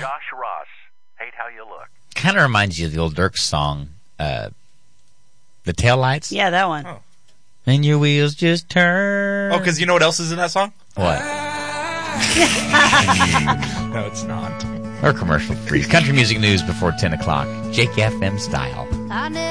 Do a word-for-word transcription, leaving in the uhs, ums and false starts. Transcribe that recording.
Josh Ross, Hate How You Look. Kind of reminds you of the old Dirk song, uh, The Taillights. Yeah, that one. Oh. And your wheels just turn. Oh, because you know what else is in that song? What? No, it's not. Or commercial free. Country music news before ten o'clock. Jake F M style.